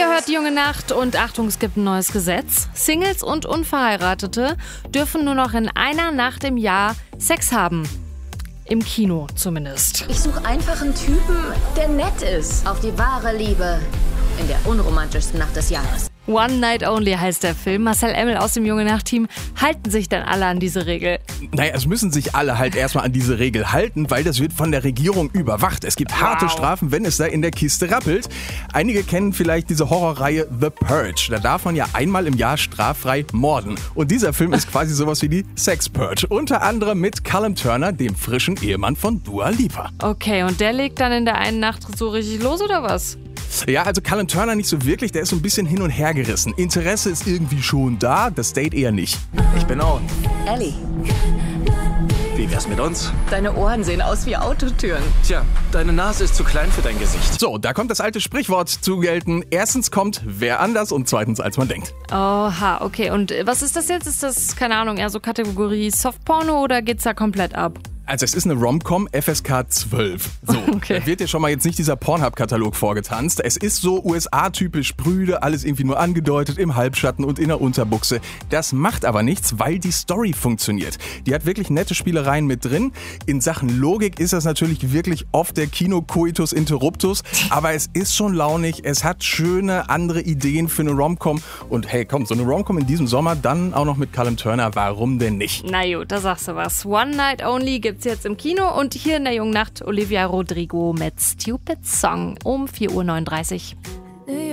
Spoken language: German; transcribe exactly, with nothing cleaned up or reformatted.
Ihr hört die Junge Nacht und Achtung, es gibt ein neues Gesetz. Singles und Unverheiratete dürfen nur noch in einer Nacht im Jahr Sex haben. Im Kino zumindest. Ich suche einfach einen Typen, der nett ist. Auf die wahre Liebe in der unromantischsten Nacht des Jahres. One Night Only heißt der Film. Marcel Emmel aus dem Junge Nacht-Team. Halten sich denn alle an diese Regel? Naja, es müssen sich alle halt erstmal an diese Regel halten, weil das wird von der Regierung überwacht. Es gibt harte Wow. Strafen, wenn es da in der Kiste rappelt. Einige kennen vielleicht diese Horrorreihe The Purge. Da darf man ja einmal im Jahr straffrei morden. Und dieser Film ist quasi sowas wie die Sex Purge. Unter anderem mit Callum Turner, dem frischen Ehemann von Dua Lipa. Okay, und der legt dann in der einen Nacht so richtig los, oder was? Ja, also Callum Turner nicht so wirklich, der ist so ein bisschen hin und her gerissen. Interesse ist irgendwie schon da, das Date eher nicht. Ich bin Owen. Ellie, Wie wär's mit uns? deine Ohren sehen aus wie Autotüren. Tja, deine Nase ist zu klein für dein Gesicht. So, da kommt das alte Sprichwort zu gelten. Erstens kommt wer anders und zweitens als man denkt. Oha, okay. Und was ist das jetzt? Ist das, keine Ahnung, eher so Kategorie Softporno oder geht's da komplett ab? Also es ist eine Rom-Com F S K zwölf. So, Okay. da wird dir schon mal jetzt nicht dieser Pornhub-Katalog vorgetanzt. Es ist so U S A-typisch Brüde, alles irgendwie nur angedeutet, im Halbschatten und in der Unterbuchse. Das macht aber nichts, weil die Story funktioniert. Die hat wirklich nette Spielereien mit drin. In Sachen Logik ist das natürlich wirklich oft der Kino-Coitus Interruptus. Aber es ist schon launig, es hat schöne andere Ideen für eine Rom-Com. Und hey, komm, so eine Rom-Com in diesem Sommer, dann auch noch mit Callum Turner, warum denn nicht? Na gut, da sagst du was. One Night Only gibt's jetzt im Kino und hier in der Jungen Nacht Olivia Rodrigo mit Stupid Song um vier Uhr neununddreißig.